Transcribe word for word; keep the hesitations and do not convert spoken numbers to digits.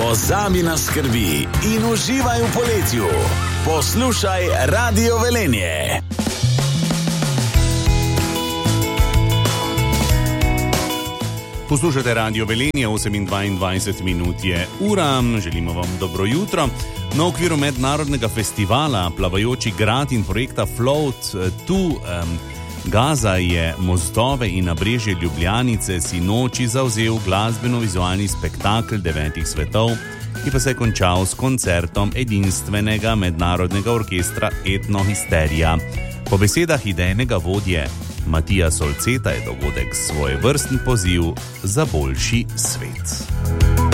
Pozabi na skrbi in uživaj v poletju. Poslušaj Radio Velenje. Poslušajte Radio Velenje, osem dvaindvajset minut je ura, želimo vam dobro jutro. Na okviru mednarodnega festivala Plavajoči grad in projekta Float tu um, Gaza je mozdove in nabrežje Ljubljanice sinoči zavzel glasbeno-vizualni spektakel devetih svetov, ki pa se je končal s koncertom edinstvenega mednarodnega orkestra Etnohisterija. Po besedah idejnega vodje Matija Solceta je dogodek svoj vrstni poziv za boljši svet.